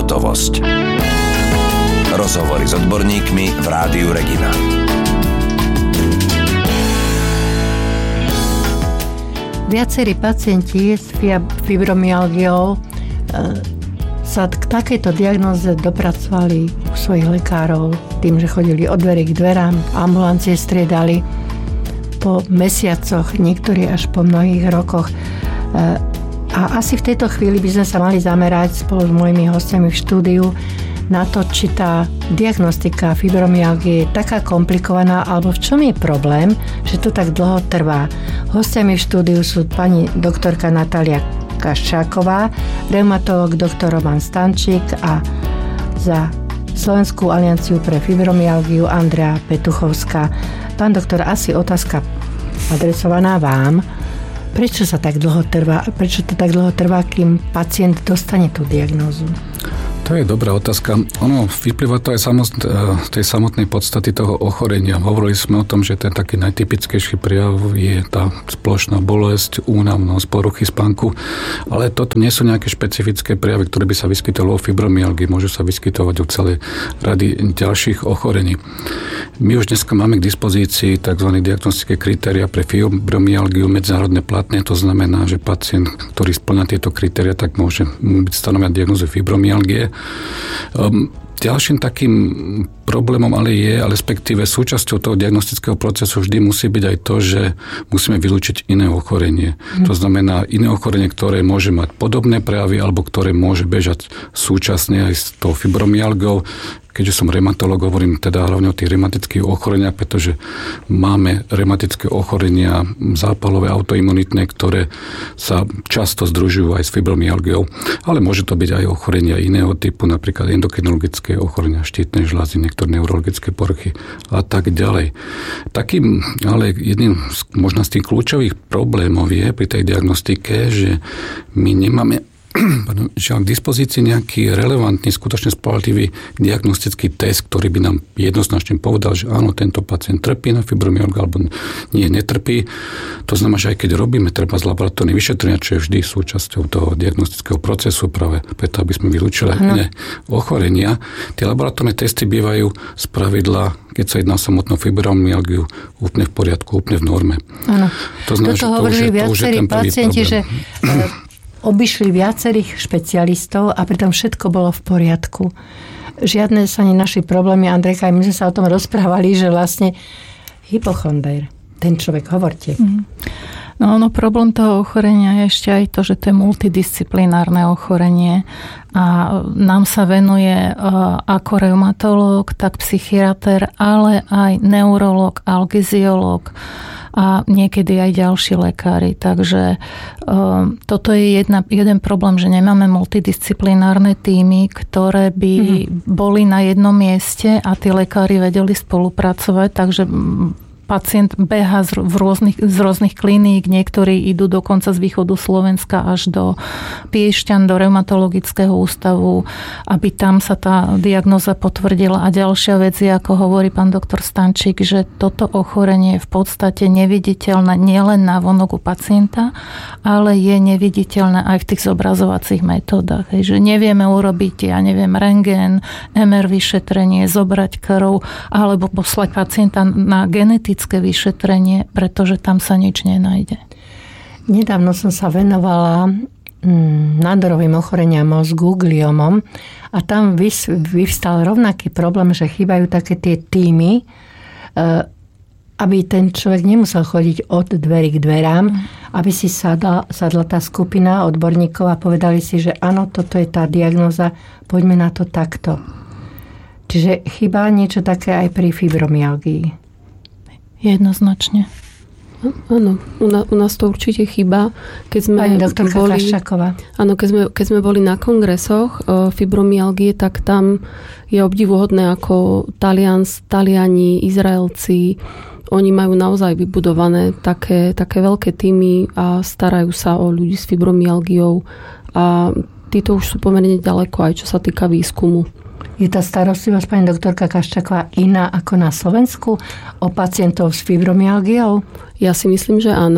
Pohotovosť. Rozhovory s odborníkmi v Rádiu Regina. Viacerí pacienti s fibromyalgiou sa k takejto diagnóze dopracovali u svojich lekárov tým, že chodili od dverí k dverám, ambulancie striedali po mesiacoch, niektorí až po mnohých rokoch. A asi v tejto chvíli by sme sa mali zamerať spolu s mojimi hostiami v štúdiu na to, či tá diagnostika fibromyalgie je taká komplikovaná, alebo v čom je problém, že to tak dlho trvá. Hostiami v štúdiu sú pani doktorka Natália Kaščáková, reumatológ doktor Roman Stančík a za Slovenskú alianciu pre fibromyalgiu Andrea Petuchovská. Pán doktor, asi otázka adresovaná vám. Prečo to tak dlho trvá, kým pacient dostane tú diagnózu? To je dobrá otázka. Ono vyplýva to aj tej samotnej podstaty toho ochorenia. Hovorili sme o tom, že ten taký najtypickejší prejav je tá spoločná bolesť, únavnosť, poruchy spánku, ale toto nie sú nejaké špecifické prejavy, ktoré by sa vyskytovalo v fibromyalgii. Môžu sa vyskytovať u celej rady ďalších ochorení. My už dneska máme k dispozícii tzv. Diagnostické kritéria pre fibromyalgiu medzinárodne platné. To znamená, že pacient, ktorý spĺňa tieto kritéria, tak môže byť stanovená diagnóza fibromyalgie. Ďalším takým problémom ale respektíve súčasťou toho diagnostického procesu vždy musí byť aj to, že musíme vylúčiť iné ochorenie. To znamená iné ochorenie, ktoré môže mať podobné prejavy alebo ktoré môže bežať súčasne aj s tou fibromyalgiou. Keďže som reumatológ, hovorím teda hlavne o tých reumatických ochoreniach, pretože máme reumatické ochorenia zápalové, autoimunitné, ktoré sa často združujú aj s fibromyalgiou, ale môže to byť aj ochorenia iného typu, napríklad endokrinologické ochorenia štítnej žľazy, niektoré neurologické poruchy a tak ďalej. Takým, ale jedným možno z tých kľúčových problémov je pri tej diagnostike, že my nemáme že k dispozícii nejaký relevantný, skutočne spoľahlivý diagnostický test, ktorý by nám jednoznačne povedal, že áno, tento pacient trpí na fibromyalgiu alebo nie, netrpí. To znamená, že aj keď robíme treba z laboratórnych vyšetrenia, čo je vždy súčasťou toho diagnostického procesu, práve preto, aby sme vylúčili iné ochorenia. Tie laboratórne testy bývajú spravidla, keď sa jedná o samotnú fibromyalgiu, úplne v poriadku, úplne v norme. Áno. To znamená, že hovorili viacerí pacienti, že obišli viacerých špecialistov a pritom všetko bolo v poriadku. Žiadne sa nenašli problémy. Andrejka, my sme sa o tom rozprávali, že vlastne hypochondér, ten človek, hovorte. No, problém toho ochorenia je ešte aj to, že to je multidisciplinárne ochorenie a nám sa venuje ako reumatológ, tak psychiater, ale aj neurológ, algeziológ a niekedy aj ďalší lekári. Takže toto je jeden problém, že nemáme multidisciplinárne týmy, ktoré by boli na jednom mieste a tí lekári vedeli spolupracovať, takže pacient beha z rôznych kliník, niektorí idú dokonca z východu Slovenska až do Piešťan, do reumatologického ústavu, aby tam sa tá diagnóza potvrdila. A ďalšia vec je, ako hovorí pán doktor Stančík, že toto ochorenie je v podstate neviditeľné nielen na vonok u pacienta, ale je neviditeľné aj v tých zobrazovacích metódach. Že nevieme urobiť, rentgen, MR vyšetrenie, zobrať krv alebo poslať pacienta na genetické vyšetrenie, pretože tam sa nič nenájde. Nedávno som sa venovala nádorovým ochoreniam mozgu, gliomom, a tam vyvstal rovnaký problém, že chýbajú také tie týmy, aby ten človek nemusel chodiť od dverí k dverám, aby si sadla tá skupina odborníkov a povedali si, že áno, toto je tá diagnóza, poďme na to takto. Čiže chýba niečo také aj pri fibromyalgii. Jednoznačne. Áno, u nás to určite chýba. Pani doktorka Kaščáková. Áno, keď sme boli na kongresoch fibromyalgie, tak tam je obdivuhodné, ako Taliani, Izraelci, oni majú naozaj vybudované také veľké týmy a starajú sa o ľudí s fibromyalgiou a títo už sú pomerne ďaleko, aj čo sa týka výskumu. Je tá starostlivosť, pani doktorka Kaščáková, iná ako na Slovensku o pacientov s fibromyalgiou? Ja si myslím, že áno.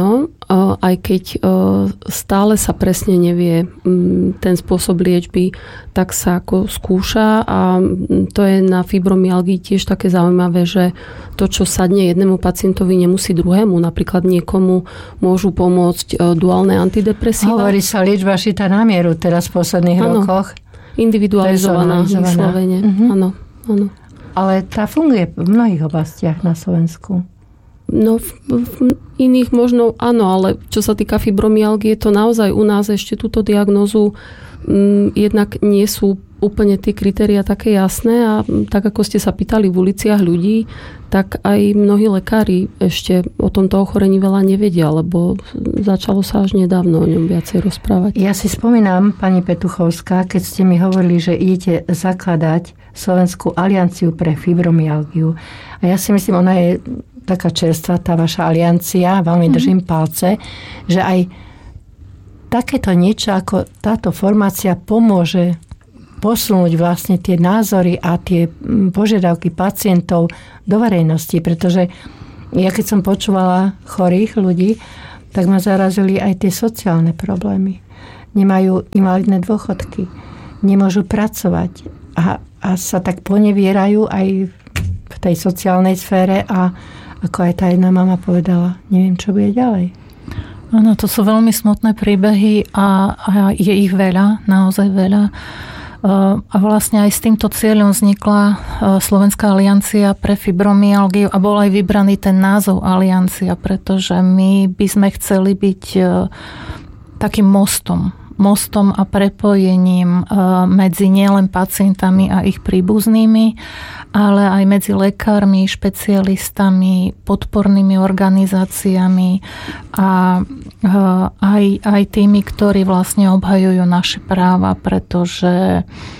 aj keď stále sa presne nevie ten spôsob liečby, tak sa ako skúša a to je na fibromyalgii tiež také zaujímavé, že to, čo sadne jednému pacientovi, nemusí druhému. Napríklad niekomu môžu pomôcť duálne antidepresíva. Hovorí sa liečba šitá na mieru teraz v posledných rokoch. Individualizovaná vyslovene. Áno. Ale tá funguje v mnohých oblastiach na Slovensku. No v iných možno áno, ale čo sa týka fibromyalgie, to naozaj u nás ešte túto diagnózu jednak nie sú úplne tie kritériá také jasné a tak ako ste sa pýtali v uliciach ľudí, tak aj mnohí lekári ešte o tomto ochorení veľa nevedia, lebo začalo sa až nedávno o ňom viacej rozprávať. Ja si spomínam, pani Petuchovská, keď ste mi hovorili, že idete zakladať Slovenskú alianciu pre fibromyalgiu. A ja si myslím, ona je taká čerstvá, tá vaša aliancia, veľmi držím palce, že aj takéto niečo ako táto formácia pomôže posunúť vlastne tie názory a tie požiadavky pacientov do verejnosti, pretože ja keď som počúvala chorých ľudí, tak ma zarazili aj tie sociálne problémy. Nemajú invalidné dôchodky, nemôžu pracovať a sa tak ponevierajú aj v tej sociálnej sfére a ako aj tá jedna mama povedala, neviem, čo bude ďalej. Áno, to sú veľmi smutné príbehy a je ich veľa, naozaj veľa. A vlastne aj s týmto cieľom vznikla Slovenská aliancia pre fibromyalgiu a bol aj vybraný ten názov aliancia, pretože my by sme chceli byť takým mostom a prepojením medzi nielen pacientami a ich príbuznými, ale aj medzi lekármi, špecialistami, podpornými organizáciami a aj tými, ktorí vlastne obhajujú naše práva, pretože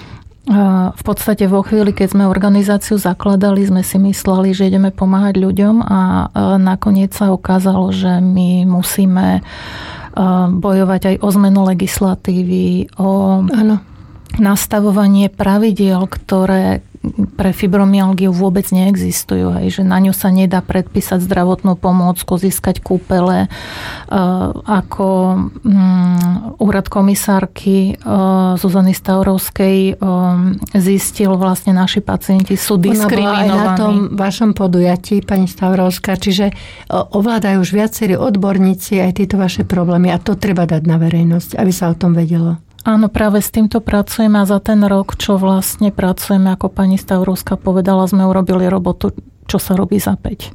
v podstate vo chvíli, keď sme organizáciu zakladali, sme si mysleli, že ideme pomáhať ľuďom a nakoniec sa ukázalo, že my musíme bojovať aj o zmenu legislatívy, o nastavovanie pravidiel, ktoré pre fibromyalgiu vôbec neexistujú. Hej, že na ňu sa nedá predpísať zdravotnú pomôcku, získať kúpele. Ako úrad komisárky Zuzany Stavrovskej zistil, vlastne naši pacienti sú diskriminovaní. Ona bola aj na tom vašom podujatí, pani Stavrovská, čiže ovládajú už viacerí odborníci aj tieto vaše problémy a to treba dať na verejnosť, aby sa o tom vedelo. Áno, práve s týmto pracujeme a za ten rok, čo vlastne pracujeme, ako pani Stavrovská povedala, sme urobili robotu, čo sa robí za 5.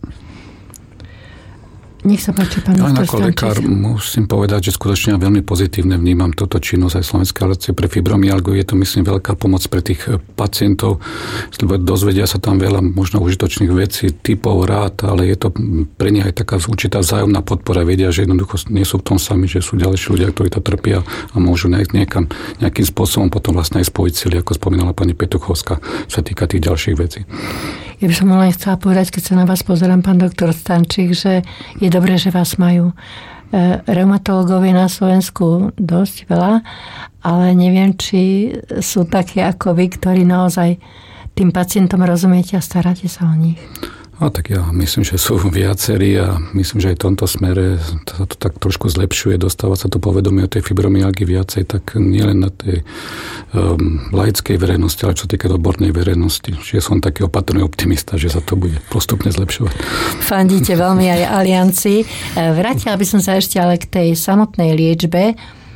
Nech sa páči, pán doktor Stančík. Ako lekár musím povedať, že skutočne veľmi pozitívne vnímam túto činnosť aj Slovenskej aliancie pre fibromyalgiu. Je to, myslím, veľká pomoc pre tých pacientov, lebo dozvedia sa tam veľa možno užitočných vecí, typov, rád, ale je to pre nich aj taká určitá vzájomná podpora. Vedia, že jednoducho nie sú v tom sami, že sú ďalší ľudia, ktorí to trpia a môžu nejakým spôsobom potom vlastne aj spojiť sily, ako spomínala pani Petuchovská, čo sa týka tých ďalších vecí. Ja by som len chcela povedať, keď sa na vás pozerám, pán doktor Stančík, že je dobré, že vás majú. Reumatológov je na Slovensku dosť veľa, ale neviem, či sú takí ako vy, ktorí naozaj tým pacientom rozumiete a staráte sa o nich. A tak ja myslím, že sú viacerí a myslím, že aj v tomto smere sa to tak trošku zlepšuje, dostáva sa to povedomie o tej fibromyalgii viacej, tak nielen na tej laickej verejnosti, ale čo týka odbornej verejnosti. Čiže som taký opatrný optimista, že sa to bude postupne zlepšovať. Fandíte veľmi aj aliancii. Vrátila by som sa ešte ale k tej samotnej liečbe.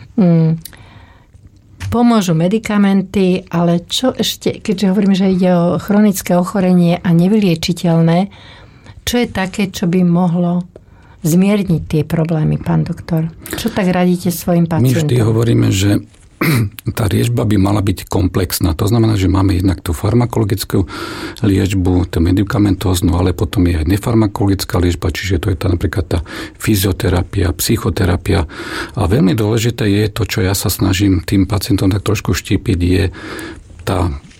Pomôžu medikamenty, ale čo ešte, keďže hovoríme, že ide o chronické ochorenie a nevyliečiteľné, čo je také, čo by mohlo zmierniť tie problémy, pán doktor? Čo tak radíte svojim pacientom? My vždy hovoríme, že tá liečba by mala byť komplexná. To znamená, že máme jednak tú farmakologickú liečbu, tú medikamentóznu, ale potom je aj nefarmakologická liečba, čiže to je napríklad tá fyzioterapia, psychoterapia. A veľmi dôležité je to, čo ja sa snažím tým pacientom tak trošku štípiť, je tá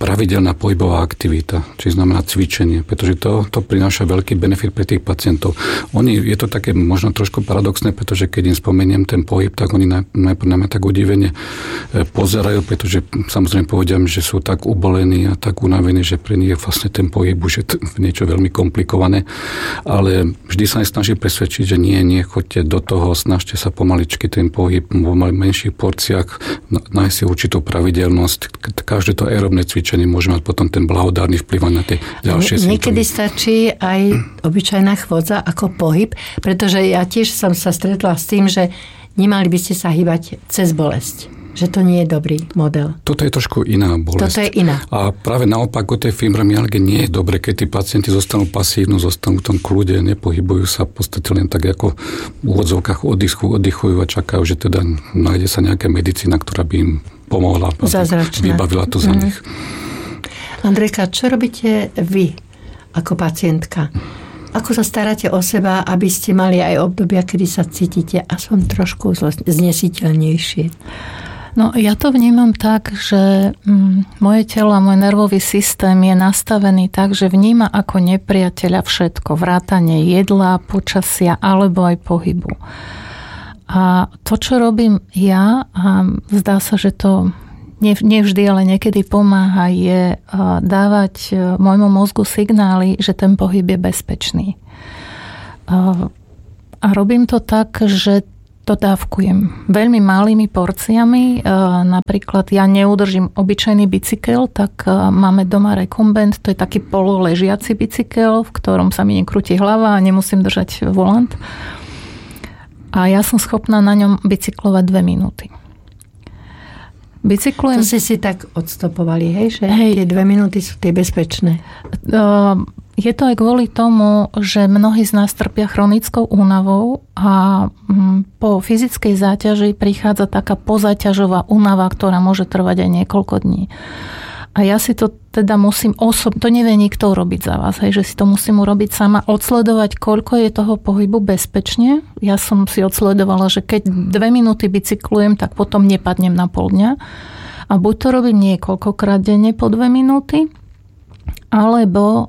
pravidelná pohybová aktivita, čiže znamená cvičenie, pretože to prináša veľký benefit pre tých pacientov. Je to také možno trošku paradoxné, pretože keď im spomeniem ten pohyb, tak oni najprv na mňa tak udivene pozerajú, pretože samozrejme povedia, že sú tak ubolení a tak unavení, že pre nich je vlastne ten pohyb už je niečo veľmi komplikované, ale vždy sa aj snaží presvedčiť, že nie, choďte do toho, snažte sa pomaličky ten pohyb v menších porciách, nájsť si určitú pravidelnosť. Každé to aerobné cvičenie môže mať potom ten blahodárny vplyv na tie ďalšie symptómy. Niekedy stačí aj obyčajná chôdza ako pohyb, pretože ja tiež som sa stretla s tým, že nemali by ste sa hýbať cez bolesť. Že to nie je dobrý model. Toto je trošku iná bolesť. Toto je iná. A práve naopak o tej fibromyalgii nie je dobre, keď tí pacienti zostanú pasívni, zostanú v tom kľude, nepohybujú sa, v podstate len tak ako v úvodzovkách oddychujú a čakajú, že teda nájde sa nejaká medicína, ktorá by im pomohla. Zázračná. Vybavila to za nich. Andrejka, čo robíte vy ako pacientka? Ako sa staráte o seba, aby ste mali aj obdobia, kedy sa cítite aspoň trošku znesiteľnejšie? No ja to vnímam tak, že moje telo a môj nervový systém je nastavený tak, že vníma ako nepriateľa všetko, vrátane jedla, počasia alebo aj pohybu. A to, čo robím ja, a zdá sa, že to nevždy, ale niekedy pomáha, je dávať môjmu mozgu signály, že ten pohyb je bezpečný. A robím to tak, že to dávkujem veľmi malými porciami. Napríklad ja neudržím obyčajný bicykel, tak máme doma Recumbent, to je taký pololežiaci bicykel, v ktorom sa mi nekrúti hlava a nemusím držať volant. A ja som schopná na ňom bicyklovať 2 minúty. Bicyklujem. To si tak odstopovali, hej? Že tie 2 minúty sú tie bezpečné. Je to aj kvôli tomu, že mnohí z nás trpia chronickou únavou a po fyzickej záťaži prichádza taká pozáťažová únava, ktorá môže trvať aj niekoľko dní. A ja si to teda musím to nevie nikto urobiť za vás, hej, že si to musím urobiť sama, odsledovať, koľko je toho pohybu bezpečne. Ja som si odsledovala, že keď 2 minúty bicyklujem, tak potom nepadnem na pol dňa. A buď to robím niekoľkokrát denne po 2 minúty, alebo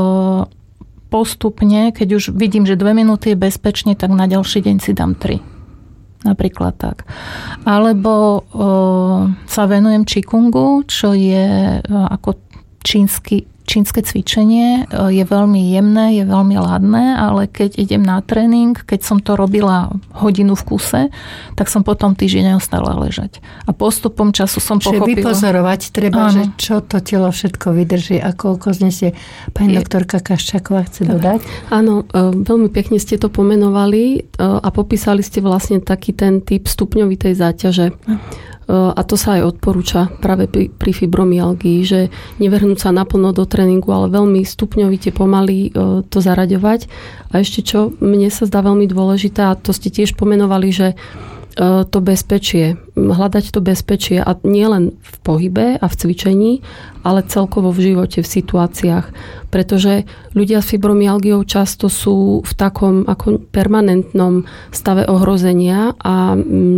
postupne, keď už vidím, že 2 minúty je bezpečne, tak na ďalší deň si dám 3. Napríklad tak. Alebo sa venujem qigongu, čo je ako čínske cvičenie. Je veľmi jemné, je veľmi ladné, ale keď idem na tréning, keď som to robila hodinu v kuse, tak som potom týždeň ostala ležať. A postupom času som pochopila. Čiže vypozorovať treba, že čo to telo všetko vydrží a koľko znesie. Pani doktorka Kaščáková chce dodať? Áno, veľmi pekne ste to pomenovali a popísali ste vlastne taký ten typ stupňovitej záťaže. A to sa aj odporúča práve pri fibromyalgii, že nevrhnúť sa naplno do tréningu, ale veľmi stupňovite pomaly to zaraďovať. A ešte čo mne sa zdá veľmi dôležité, a to ste tiež pomenovali, že to bezpečie, hľadať to bezpečie a nie len v pohybe a v cvičení, ale celkovo v živote, v situáciách. Pretože ľudia s fibromyalgiou často sú v takom ako permanentnom stave ohrozenia a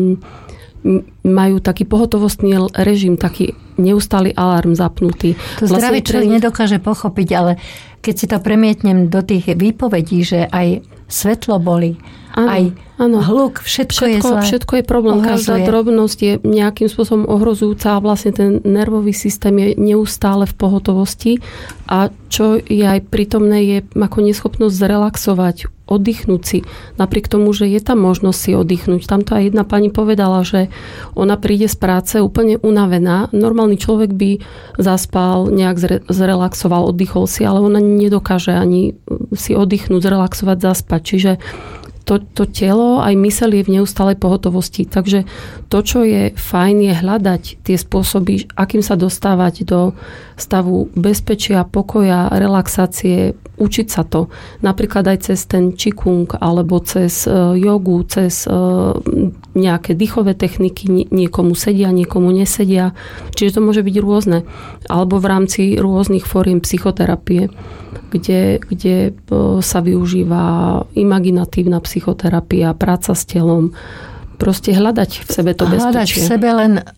majú taký pohotovostný režim, taký neustály alarm zapnutý. To zdravý človek nedokáže pochopiť, ale keď si to premietnem do tých výpovedí, že aj svetlo boli, aj hluk, všetko je zlé. Všetko je problém. Každá drobnosť je nejakým spôsobom ohrozujúca a vlastne ten nervový systém je neustále v pohotovosti a čo je aj prítomné, je ako neschopnosť zrelaxovať, oddychnúť si. Napriek tomu, že je tam možnosť si oddychnúť. Tamto aj jedna pani povedala, že ona príde z práce úplne unavená. Normálny človek by zaspal, nejak zrelaxoval, oddychol si, ale ona nedokáže ani si oddychnúť, zrelaxovať, zaspať. Čiže to telo, aj myseľ je v neustálej pohotovosti. Takže to, čo je fajn, je hľadať tie spôsoby, akým sa dostávať do stavu bezpečia, pokoja, relaxácie, učiť sa to. Napríklad aj cez ten qigung, alebo cez jogu, cez nejaké dýchové techniky, niekomu sedia, niekomu nesedia. Čiže to môže byť rôzne. Alebo v rámci rôznych fóriem psychoterapie, kde sa využíva imaginatívna psychoterapia, práca s telom. Proste hľadať v sebe to bezpečie. Hľadať v sebe, len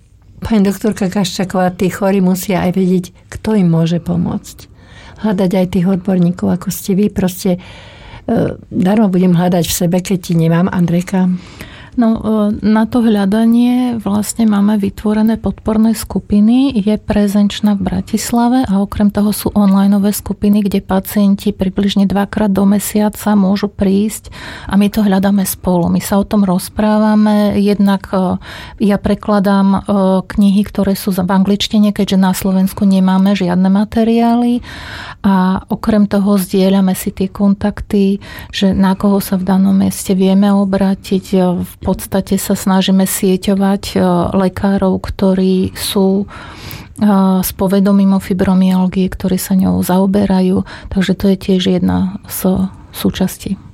Pani doktorka Kaščáková, tí chorí musia aj vedieť, kto im môže pomôcť. Hľadať aj tých odborníkov, ako ste vy. Proste darmo budem hľadať v sebe, keď ti nemám, Andrejka. No, na to hľadanie vlastne máme vytvorené podporné skupiny. Je prezenčná v Bratislave a okrem toho sú onlineové skupiny, kde pacienti približne 2-krát do mesiaca môžu prísť a my to hľadáme spolu. My sa o tom rozprávame. Jednak ja prekladám knihy, ktoré sú v angličtine, keďže na Slovensku nemáme žiadne materiály a okrem toho zdieľame si tie kontakty, že na koho sa v danom meste vieme obrátiť. V podstate sa snažíme sieťovať lekárov, ktorí sú s povedomím o fibromyalgii, ktorí sa ňou zaoberajú. Takže to je tiež jedna z súčastí.